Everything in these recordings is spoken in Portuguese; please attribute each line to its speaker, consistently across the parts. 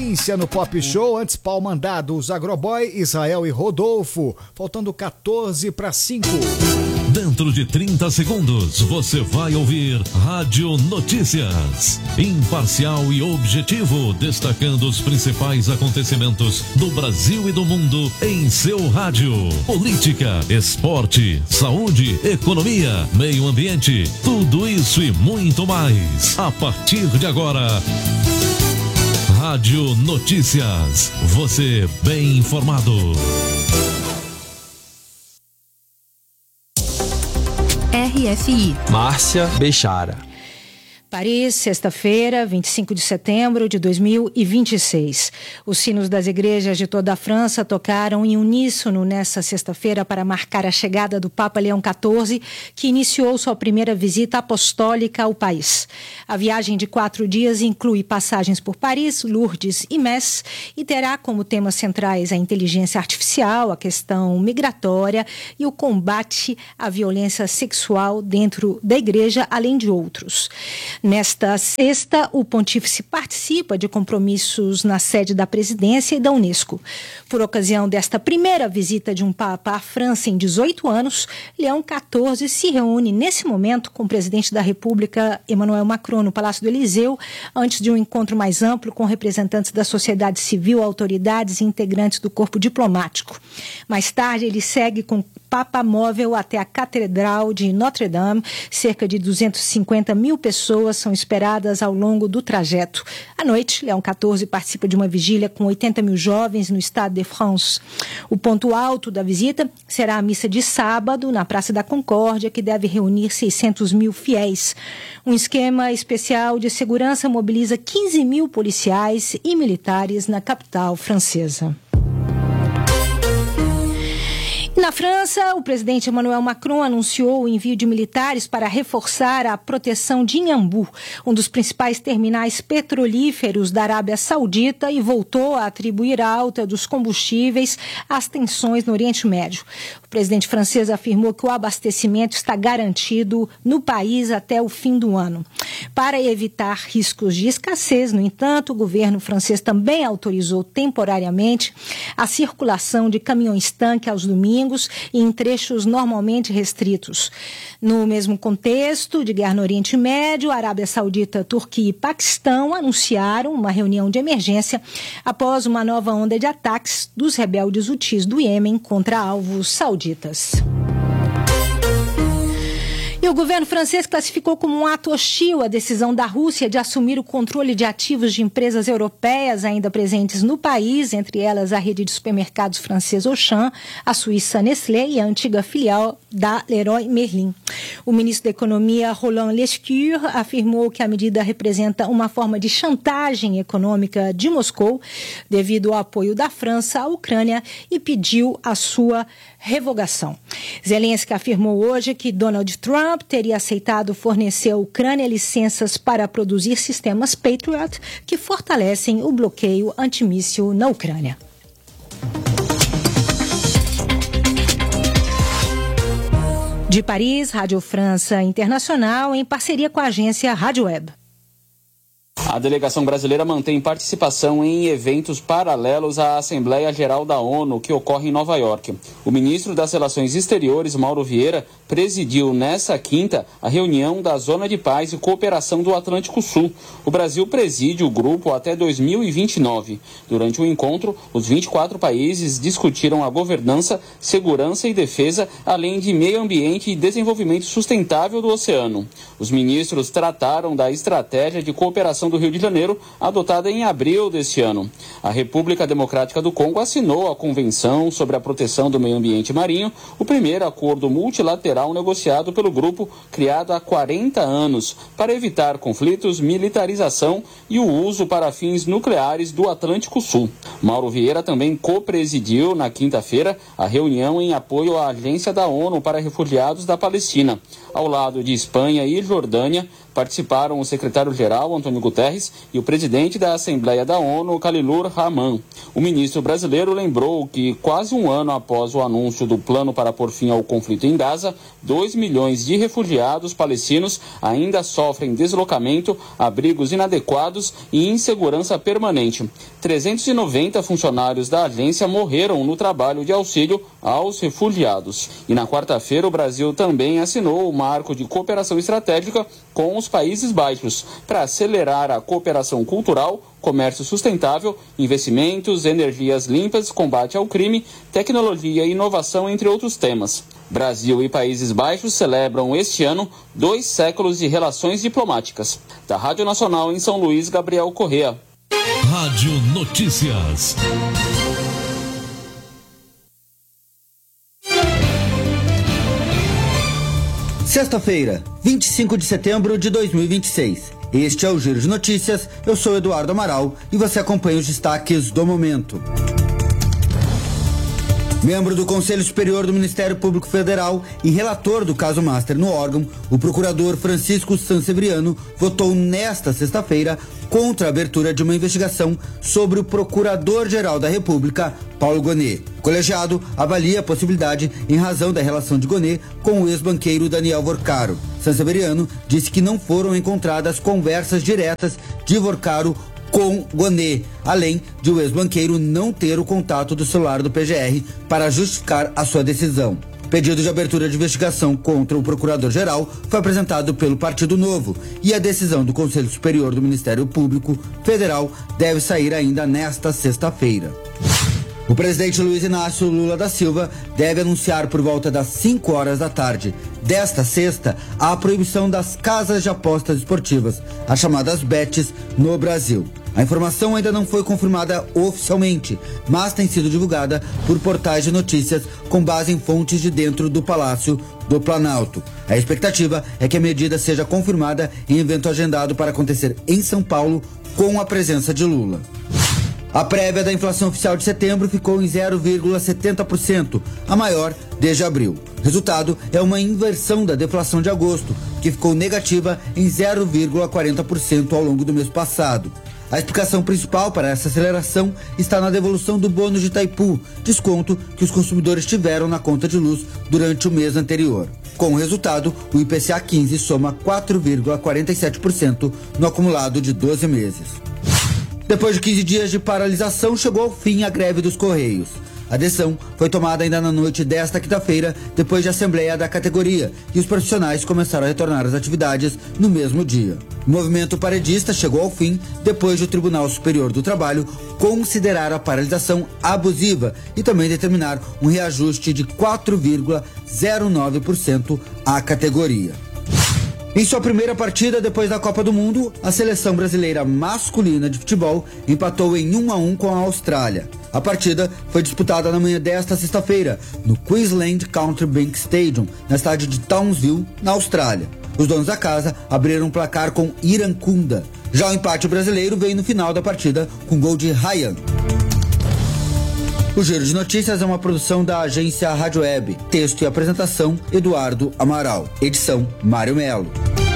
Speaker 1: No Pop Show, antes pau mandado, os Agroboy, Israel e Rodolfo, faltando 14:05.
Speaker 2: Dentro de 30 segundos, você vai ouvir Rádio Notícias. Imparcial e objetivo, destacando os principais acontecimentos do Brasil e do mundo em seu rádio. Política, esporte, saúde, economia, meio ambiente, tudo isso e muito mais. A partir de agora, Rádio Notícias. Você bem informado.
Speaker 3: RFI.
Speaker 4: Márcia Bechara.
Speaker 3: Paris, sexta-feira, 25 de setembro de 2026. Os sinos das igrejas de toda a França tocaram em uníssono nesta sexta-feira para marcar a chegada do Papa Leão XIV, que iniciou sua primeira visita apostólica ao país. A viagem de 4 dias inclui passagens por Paris, Lourdes e Metz e terá como temas centrais a inteligência artificial, a questão migratória e o combate à violência sexual dentro da igreja, além de outros. Nesta sexta, o pontífice participa de compromissos na sede da presidência e da Unesco. Por ocasião desta primeira visita de um Papa à França em 18 anos, Leão XIV se reúne nesse momento com o presidente da República, Emmanuel Macron, no Palácio do Elyseu, antes de um encontro mais amplo com representantes da sociedade civil, autoridades e integrantes do corpo diplomático. Mais tarde, ele segue com Papa móvel até a Catedral de Notre-Dame. Cerca de 250 mil pessoas são esperadas ao longo do trajeto. À noite, Leão XIV participa de uma vigília com 80 mil jovens no Stade de France. O ponto alto da visita será a missa de sábado na Praça da Concórdia, que deve reunir 600 mil fiéis. Um esquema especial de segurança mobiliza 15 mil policiais e militares na capital francesa. Na França, o presidente Emmanuel Macron anunciou o envio de militares para reforçar a proteção de Inhambu, um dos principais terminais petrolíferos da Arábia Saudita, e voltou a atribuir a alta dos combustíveis às tensões no Oriente Médio. O presidente francês afirmou que o abastecimento está garantido no país até o fim do ano. Para evitar riscos de escassez, no entanto, o governo francês também autorizou temporariamente a circulação de caminhões-tanque aos domingos e em trechos normalmente restritos. No mesmo contexto de guerra no Oriente Médio, a Arábia Saudita, Turquia e Paquistão anunciaram uma reunião de emergência após uma nova onda de ataques dos rebeldes hutis do Iêmen contra alvos sauditas. E o governo francês classificou como um ato hostil a decisão da Rússia de assumir o controle de ativos de empresas europeias ainda presentes no país, entre elas a rede de supermercados francesa Auchan, a suíça Nestlé e a antiga filial da Leroy Merlin. O ministro da Economia, Roland Lescure, afirmou que a medida representa uma forma de chantagem econômica de Moscou devido ao apoio da França à Ucrânia e pediu a sua revogação. Zelensky afirmou hoje que Donald Trump teria aceitado fornecer à Ucrânia licenças para produzir sistemas Patriot que fortalecem o bloqueio antimíssil na Ucrânia. De Paris, Rádio França Internacional, em parceria com a agência Rádio Web.
Speaker 5: A delegação brasileira mantém participação em eventos paralelos à Assembleia Geral da ONU, que ocorre em Nova York. O ministro das Relações Exteriores, Mauro Vieira, presidiu nesta quinta a reunião da Zona de Paz e Cooperação do Atlântico Sul. O Brasil preside o grupo até 2029. Durante o encontro, os 24 países discutiram a governança, segurança e defesa, além de meio ambiente e desenvolvimento sustentável do oceano. Os ministros trataram da estratégia de cooperação do Rio de Janeiro, adotada em abril deste ano. A República Democrática do Congo assinou a Convenção sobre a Proteção do Meio Ambiente Marinho, o primeiro acordo multilateral negociado pelo grupo, criado há 40 anos, para evitar conflitos, militarização e o uso para fins nucleares do Atlântico Sul. Mauro Vieira também co-presidiu, na quinta-feira, a reunião em apoio à Agência da ONU para Refugiados da Palestina. Ao lado de Espanha e Jordânia, participaram o secretário-geral, Antônio Guterres, e o presidente da Assembleia da ONU, Khalilur Rahman. O ministro brasileiro lembrou que, quase um ano após o anúncio do plano para pôr fim ao conflito em Gaza, 2 milhões de refugiados palestinos ainda sofrem deslocamento, abrigos inadequados e insegurança permanente. 390 funcionários da agência morreram no trabalho de auxílio aos refugiados. E na quarta-feira, o Brasil também assinou o marco de cooperação estratégica com os Países Baixos para acelerar a cooperação cultural, comércio sustentável, investimentos, energias limpas, combate ao crime, tecnologia e inovação, entre outros temas. Brasil e Países Baixos celebram este ano 2 séculos de relações diplomáticas. Da Rádio Nacional em São Luís, Gabriel Correa.
Speaker 2: Rádio Notícias.
Speaker 6: Sexta-feira, 25 de setembro de 2026. Este é o Giro de Notícias. Eu sou Eduardo Amaral e você acompanha os destaques do momento. Membro do Conselho Superior do Ministério Público Federal e relator do caso Master no órgão, o procurador Francisco Sanseveriano votou nesta sexta-feira contra a abertura de uma investigação sobre o Procurador-Geral da República, Paulo Gonet. O colegiado avalia a possibilidade em razão da relação de Gonet com o ex-banqueiro Daniel Vorcaro. Sanseveriano disse que não foram encontradas conversas diretas de Vorcaro com Gonet, além de o ex-banqueiro não ter o contato do celular do PGR para justificar a sua decisão. O pedido de abertura de investigação contra o Procurador-Geral foi apresentado pelo Partido Novo e a decisão do Conselho Superior do Ministério Público Federal deve sair ainda nesta sexta-feira. O presidente Luiz Inácio Lula da Silva deve anunciar por volta das 5 horas da tarde desta sexta a proibição das casas de apostas esportivas, as chamadas bets, no Brasil. A informação ainda não foi confirmada oficialmente, mas tem sido divulgada por portais de notícias com base em fontes de dentro do Palácio do Planalto. A expectativa é que a medida seja confirmada em evento agendado para acontecer em São Paulo com a presença de Lula. A prévia da inflação oficial de setembro ficou em 0,70%, a maior desde abril. O resultado é uma inversão da deflação de agosto, que ficou negativa em 0,40% ao longo do mês passado. A explicação principal para essa aceleração está na devolução do bônus de Itaipu, desconto que os consumidores tiveram na conta de luz durante o mês anterior. Com o resultado, o IPCA 15 soma 4,47% no acumulado de 12 meses. Depois de 15 dias de paralisação, chegou ao fim a greve dos Correios. A decisão foi tomada ainda na noite desta quinta-feira, depois de assembleia da categoria, e os profissionais começaram a retornar às atividades no mesmo dia. O movimento paredista chegou ao fim depois do Tribunal Superior do Trabalho considerar a paralisação abusiva e também determinar um reajuste de 4,09% à categoria. Em sua primeira partida depois da Copa do Mundo, a seleção brasileira masculina de futebol empatou em 1-1 com a Austrália. A partida foi disputada na manhã desta sexta-feira, no Queensland Country Bank Stadium, na cidade de Townsville, na Austrália. Os donos da casa abriram um placar com Irankunda. Já o empate brasileiro veio no final da partida com gol de Ryan. O Giro de Notícias é uma produção da agência Rádio Web. Texto e apresentação, Eduardo Amaral. Edição, Mário Melo.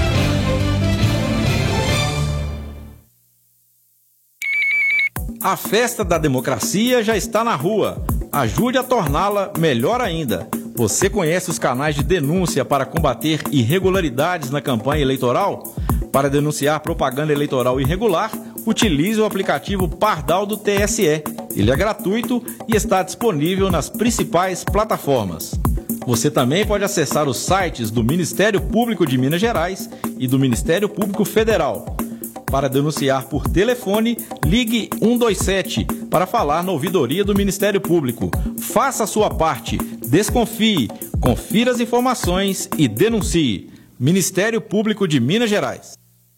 Speaker 7: A festa da democracia já está na rua. Ajude a torná-la melhor ainda. Você conhece os canais de denúncia para combater irregularidades na campanha eleitoral? Para denunciar propaganda eleitoral irregular, utilize o aplicativo Pardal do TSE. Ele é gratuito e está disponível nas principais plataformas. Você também pode acessar os sites do Ministério Público de Minas Gerais e do Ministério Público Federal. Para denunciar por telefone, ligue 127 para falar na ouvidoria do Ministério Público. Faça a sua parte, desconfie, confira as informações e denuncie. Ministério Público de Minas Gerais.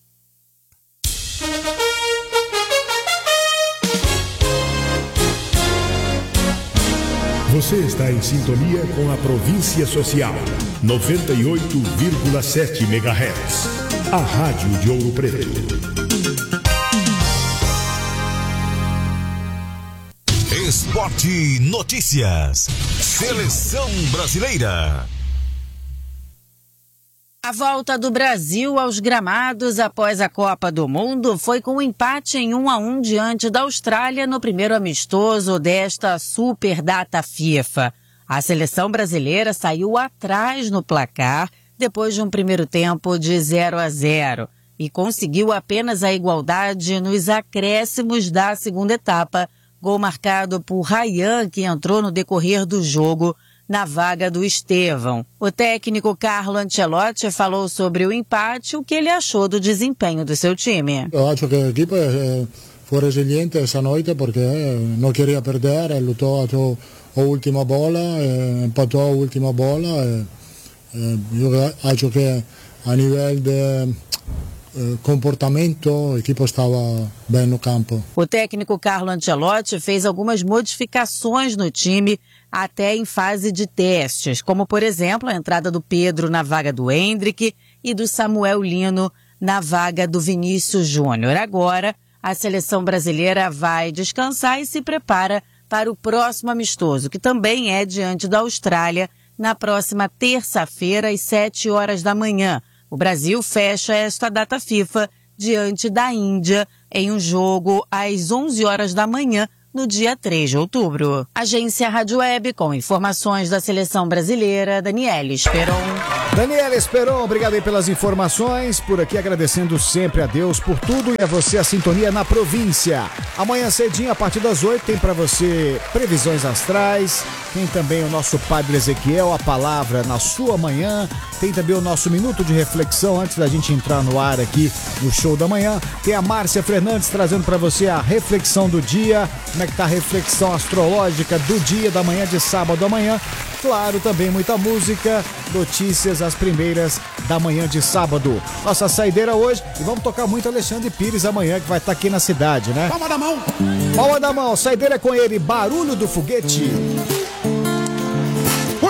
Speaker 8: Você está em sintonia com a Província Social, 98,7 MHz. A Rádio de Ouro Preto.
Speaker 9: Esporte Notícias. Seleção Brasileira.
Speaker 10: A volta do Brasil aos gramados após a Copa do Mundo foi com um empate em 1-1 diante da Austrália no primeiro amistoso desta super data FIFA. A seleção brasileira saiu atrás no placar depois de um primeiro tempo de 0-0 e conseguiu apenas a igualdade nos acréscimos da segunda etapa, gol marcado por Ryan, que entrou no decorrer do jogo na vaga do Estevão. O técnico Carlo Ancelotti falou sobre o empate e o que ele achou do desempenho do seu time.
Speaker 11: Eu acho que a equipe foi resiliente essa noite porque não queria perder, lutou até a última bola, empatou a última bola. Eu acho que a nível de comportamento, a equipe estava bem no campo.
Speaker 10: O técnico Carlo Ancelotti fez algumas modificações no time até em fase de testes, como, por exemplo, a entrada do Pedro na vaga do Endrick e do Samuel Lino na vaga do Vinícius Júnior. Agora, a seleção brasileira vai descansar e se prepara para o próximo amistoso, que também é diante da Austrália, na próxima terça-feira, às 7h da manhã. O Brasil fecha esta data FIFA diante da Índia em um jogo às 11h da manhã, no dia 3 de outubro. Agência Rádio Web, com informações da seleção brasileira, Daniela Esperon.
Speaker 1: Daniela Esperon, obrigado aí pelas informações. Por aqui agradecendo sempre a Deus por tudo e a você a sintonia na província. Amanhã cedinho, a partir das 8, tem para você previsões astrais. Tem também o nosso Padre Ezequiel, a palavra na sua manhã. Tem também o nosso Minuto de Reflexão antes da gente entrar no ar aqui no Show da Manhã. Tem a Márcia Fernandes trazendo para você a reflexão do dia. Como é que tá a reflexão astrológica do dia, da manhã de sábado amanhã. Claro, também muita música, notícias as primeiras da manhã de sábado. Nossa saideira hoje, e vamos tocar muito Alexandre Pires amanhã, que vai estar aqui na cidade, né?
Speaker 12: Palma da mão!
Speaker 1: Palma da mão, saideira com ele, Barulho do Foguete.